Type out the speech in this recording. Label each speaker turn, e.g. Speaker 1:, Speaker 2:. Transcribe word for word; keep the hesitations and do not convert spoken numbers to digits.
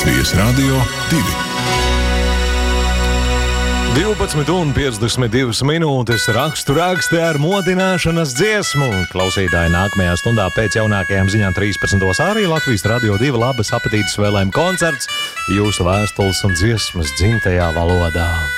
Speaker 1: Latvijas Radio divi.
Speaker 2: divpadsmit un piecdesmit divas minūtes rakstu raksti ar modināšanas dziesmu. Klausītāji nākamajā stundā pēc jaunākajām ziņām trīspadsmitos arī Latvijas Radio divi labas apetītes vēlējumu koncerts, jūsu vēstules un dziesmas dzimtajā valodā.